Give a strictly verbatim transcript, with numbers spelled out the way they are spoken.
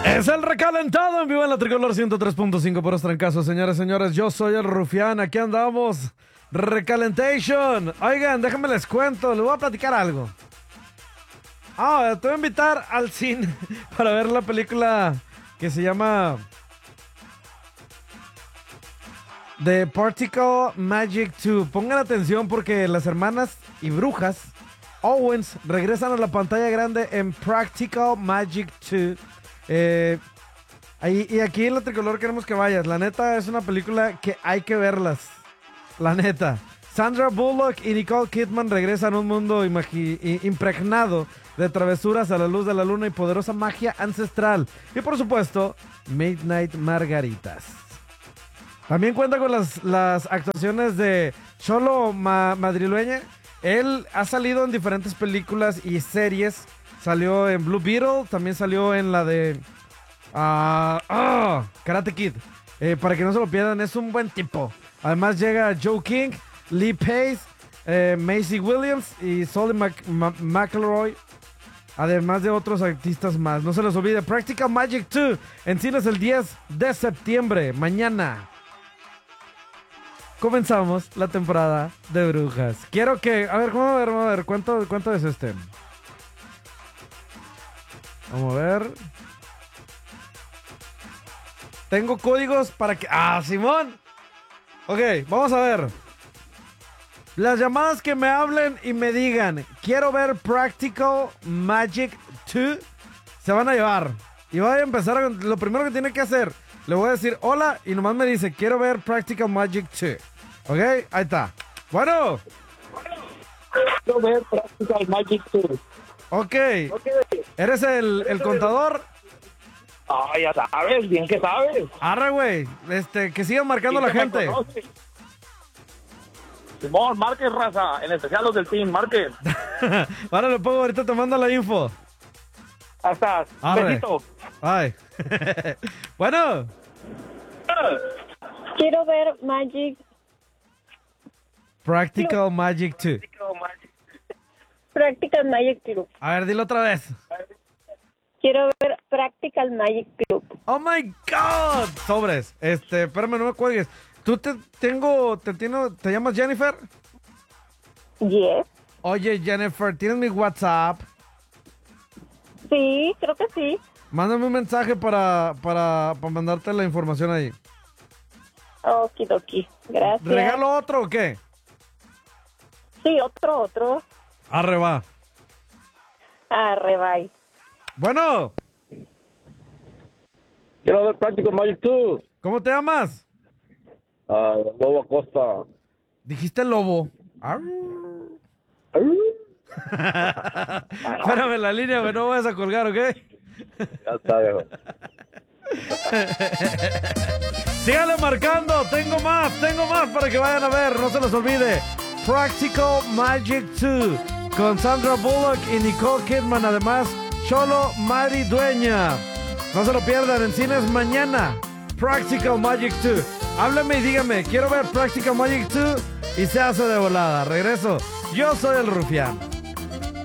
Es el recalentado en vivo en la Tricolor ciento tres punto cinco por Trancazo, señores, señores. Yo soy el Rufián, aquí andamos. Recalentation. Oigan, déjenme les cuento, les voy a platicar algo. Ah, te voy a invitar al cine para ver la película que se llama The Particle Magic dos. Pongan atención porque las hermanas y brujas Owens regresan a la pantalla grande en Practical Magic dos. Eh, ahí, y aquí en la Tricolor queremos que vayas. La neta es una película que hay que verlas. La neta. Sandra Bullock y Nicole Kidman regresan a un mundo imagi- impregnado de travesuras a la luz de la luna y poderosa magia ancestral. Y por supuesto, Midnight Margaritas. También cuenta con las, las actuaciones de Cholo Ma- Madrileña. Él ha salido en diferentes películas y series. Salió en Blue Beetle, también salió en la de uh, oh, Karate Kid. Eh, para que no se lo pierdan, es un buen tipo. Además llega Joe King, Lee Pace, eh, Maisie Williams y Solly Mac- Ma- McElroy. Además de otros artistas más. No se les olvide, Practical Magic dos en cines el diez de septiembre, mañana. Comenzamos la temporada de brujas. Quiero que... A ver, vamos a ver, vamos a ver. ¿Cuánto, cuánto es este? Vamos a ver. Tengo códigos para que... ¡Ah, Simón! Ok, vamos a ver. Las llamadas que me hablen y me digan, quiero ver Practical Magic dos, se van a llevar. Y voy a empezar con... Lo primero que tiene que hacer, le voy a decir hola y nomás me dice, quiero ver Practical Magic dos. Ok, ahí está. Bueno. Quiero ver Practical Magic dos. Ok. ¿Eres el, el contador? Ah, ya sabes, bien que sabes. Arre, güey. Este, que sigan marcando la gente. Simón, Márquez, raza. En especial los del team, Márquez. Ahora lo pongo, ahorita te mando la info. Hasta. Arre. Besito. Ay. Bueno. Quiero ver Magic. Practical Magic dos. Practical Magic Club. A ver, dilo otra vez. Quiero ver Practical Magic Club. Oh my God. Sobres. Este, espérame, no me cuelgues. Tú te tengo, te tengo, ¿te llamas Jennifer? Yes. Oye, Jennifer, ¿tienes mi WhatsApp? Sí, creo que sí. Mándame un mensaje para, para, para mandarte la información ahí. Okidoki. Gracias. ¿Regalo otro o qué? Sí, otro, otro. Arre, va. Arre, bye. Bueno. Quiero ver Practical Magic dos. ¿Cómo te llamas? Ah, Lobo Acosta. Dijiste lobo. Arr. Espérame en la línea, güey, no vayas a colgar, ¿ok? Ya está, viejo. Síganle marcando, tengo más, tengo más para que vayan a ver, no se les olvide. Practical Magic dos con Sandra Bullock y Nicole Kidman, además Cholo Mari Dueña. No se lo pierdan, en cines mañana. Practical Magic dos. Háblame y dígame, quiero ver Practical Magic dos y se hace de volada. Regreso, yo soy el Rufián.